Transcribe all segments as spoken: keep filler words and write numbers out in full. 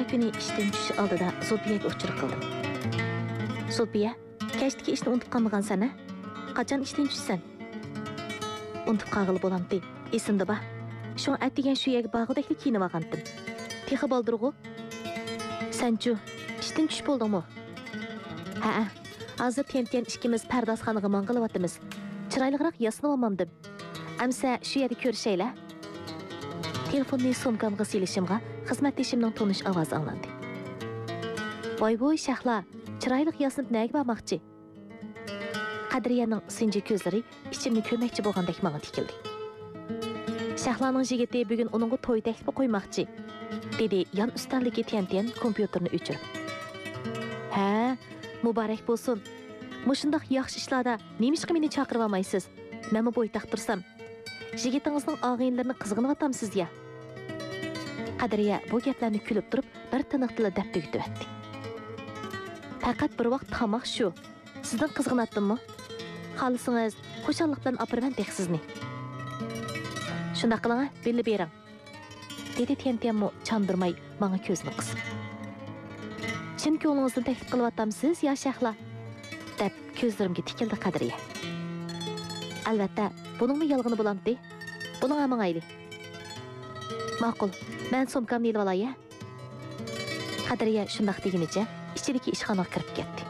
kuni ishdan tushish oldida Zulfiyaga uchur qildim. Zulfiya, kechdagi ishni unutib qolmagansan-a? Qachon ishdan tushsan? Unutib qolg'ili bo'lamdi. Esimda bor. Shu atdigan shu yerga bog'idakli kiyinib olgandim. Texi boldirg'u. Sanchu, ishdan tushib bo'ldingmi? Ha, hozir Tentian ikkimiz pardozxonaga mang'ilyapmiz. Chiroyliroq yasinib olmamdim. Amsa shu yerda ko'rishaylar. Telefonni sumkamga silishimga xizmatdashimning tonish ovozi anglandi. Voy-voy Shahla, chiroyli yasinib nega bormoqchi? Qadriyaning sinji ko'zlari ichimni ko'makchi bo'lgandek menga tikildi. Shahlaning yigiti bugun uningga to'y taklif qo'ymoqchi, dedi yon ustaldagi Tentian kompyuterni o'chirib. Ha, muborak bo'lsin. Mushundaq yaxshi ishlarda nemishqa meni chaqirib olmaysiz? Menmi bo'ytaq tursam? Yigitingizning og'inlarini qizg'inib ya. Qadriya bu gaplarni kulib turib, bir tiniq tilda deb tugitibdi. Faqat bir vaqt tamoq shu. Sizdan qizg'inatdimmi? Xohlasangiz, xushallik bilan opiraman dek sizni. Shunda qiling, bilib bering. Dedi Tentianmo chandurmay menga ko'zni qisib. Chin ko'nglingizni taklif qilyapsiz ya Shahla? Deb ko'zlarimga tikildi Qadriya. Albatta, buningmi yolg'oni bo'lamdi? Buning amangayli. Ma'qul, men sumkamni ilib olay. Qadriya shundaq deginicha ichidagi ishxonaga kirib ketdi.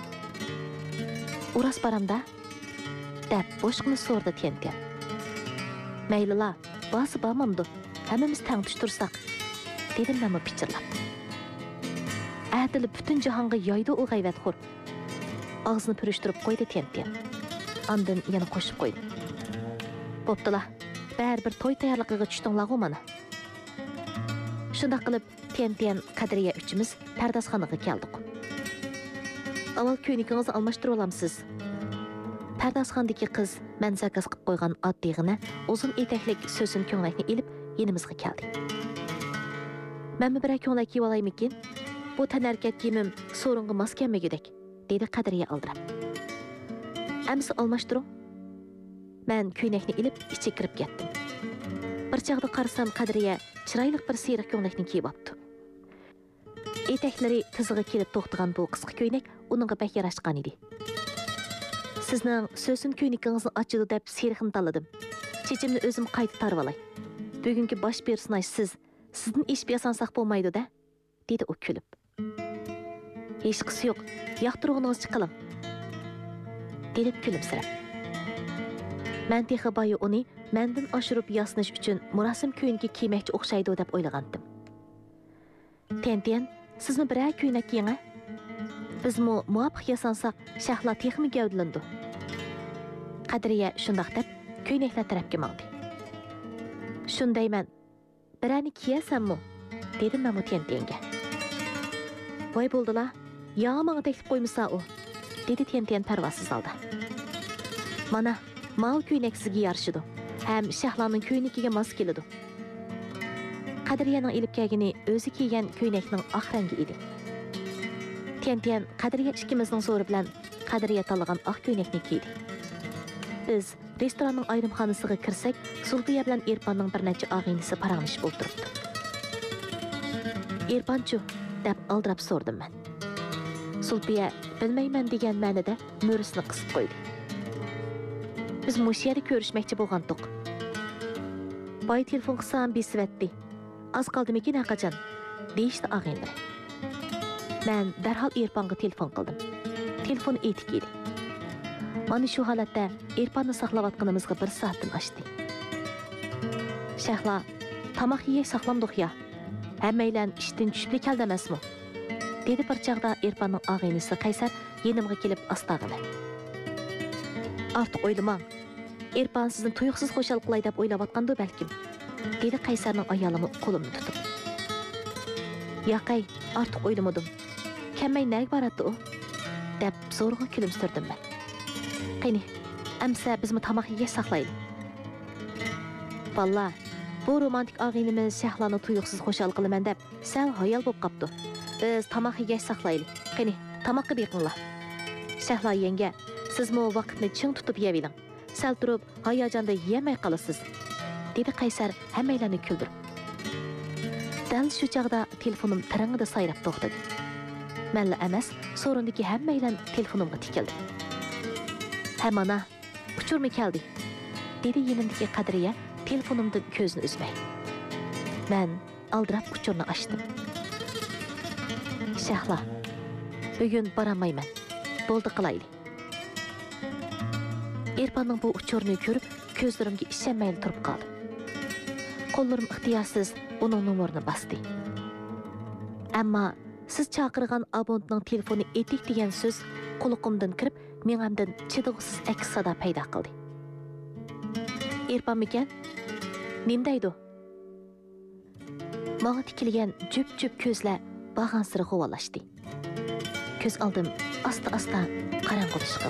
Uras baramda deb boshqani so'rdi Tentian. Maylila, basi bormamdi. Hammamiz tang tush tursak, dedim men pichirlab. Adil butun jahonga yoydi u g'ayvatxo'r. Og'zini purishtirib qo'ydi Tentian. Ondan yana qo'shib qo'ydi. Bo'ptila, baribir to'y tayyorligiga tushdinglar-ku mana. Shunda qilib Tentian Qadriya uchimiz pardozxonaga keldik. Avval ko'ynikingizni almashtirib olamsiz. Pardozxondagi qiz men zakaz qilib qo'ygan oddiygina uzun etaklik so'sin ko'ylakni ilib yenimizga keldi. Men bir ko'ylak kiyib olaymikin? Bu tanarkat kiyimim so'ringa mos kelmagudek, dedi Qadriya aldirab. Amsi almashtiring. Men ko'ylakni ilib ichga kirib ketdim. Bir chaqda qarasam Qadriya chiroyli bir seriq ko'ylakni kiyib olibdi. Etaklari tizig'i kelib to'xtagan bu qisqa ko'ylak uningga bak yarashgan edi. Sizning so'sin ko'ynikingizni ochidi deb seriqni tanladim. Chechimni o'zim qayta tarib olay. Bugungi bosh personaj siz. Sizdan ish yasansak bo'lmaydi-da, dedi u kulib. Hech qisi yo'q. Yoqtirug'ingizni qiling. Dedi kulimsirab. Men texaboyi uni mendan oshirib yasinish uchun murosim ko'ynagi kiymoqchi o'xshaydi deb o'ylagandim. Tentian, sizmi bir ko'ynak kiying-a? Bizmi muvofiq yasansak, Shahla texmi gavdilandi. Qadriya shundaq deb ko'ynaklar tarafga mangdi. Shundayman. Birani kiyasanmi? Dedim men Tentianga. Voy bo'ldilar. Ya menga taklif qo'ymasa u, dedi Tentian parvosiz holda. Mana, mal ko'ynak sizga yarashidi. Ham Shahlaning ko'ynikiga mos keladi. Qadriyaning ilib kelgani o'zi kiygan ko'ynakning oq rangi edi. Tentian Qadriya ikkimizning so'ri bilan Qadriya tanlagan oq ko'ynakni kiydi. Biz restoranning ayrimxonasiga kirsak, Zulfiya bilan Erpanning bir necha og'inisi paranglashib o'tiribdi. Erpanchu, deb aldirab so'rdim men. Zulfiya bilmayman degan ma'noda mo'risini qisib qo'ydi. Biz mush yerda ko'rishmoqchi bo'lgandik. Boy telefon qilsam besivatdi. Az qoldimikin haqajan, deyishdi og'inlar. Men darhol Erpanga telefon qildim. Telefon etik edi. Mana shu holatda Erpanni saqlayotganimizga bir soatdan oshdi. Shahla, tamoq yeyish saqlamdik ya. Hammaylar ishdan tushib keldi emasmi? Dedi bir chaqda Erpanning og'inisi Qaysar yenimga kelib astag'ini. Ortiq o'ylamang. Erpan sizni tuyuqsiz xo'shal qilay deb o'ylayotgandi balkim, dedi Qaysarning ayolimi qo'limni tutib. Yo'qay, ortiq o'ylamadim. Kammay nag boradi u? deb zo'rg'a kulimsirdim men. Qani, amsa bizmi tamoq yeyish saqlaylik. Valla, bu romantik og'inimiz Shahlani tuyuqsiz xo'shal qilaman deb sal hayal bo'lib qopdi. Biz tamoq yeyish saqlaylik. Qani, tamoqqa beqinglar. Shahla yenge, sizmi vaqtni ching tutib yeyiling. Sal turib, hayajonda yemay qolasiz, dedi Qaysar hammaylarni kuldirib. Dal shu chaqda telefonim tarangida sayrab to'xtadi. Mənlə emas, sorundaki həmməylə telefonumğa tikildi. Həm ana, uçurma keldi, dedi yenimdeki Qadriye telefonumdan közünü üzmey. Mən aldırap uçurunu açtım. Şahla, bugün baramayman, boldu qılaylı. Erpanның bu uçurunu görüp, közlerimge işenmeyli turup kaldım. Kollarım ixtiyarsız onun numarını bastı. Amma siz çağırgan abonentning telefonu etik degan söz quluqimdan kirib, menimdan chidog'siz aks sada paydo qildi. Erpanmikan? Nim deydi? Mağa tikilgan jup-jup ko'zlar bag'ansiri g'uvalashdi. Ko'z oldim asta-asta qorong'uga chiqdi.